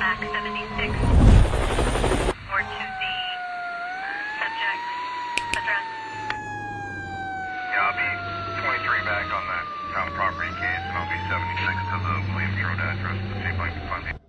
back 76 or to the subject's address. Yeah, I'll be 23 back on that town property case, and I'll be 76 to the Williams Road address to see if I can find it.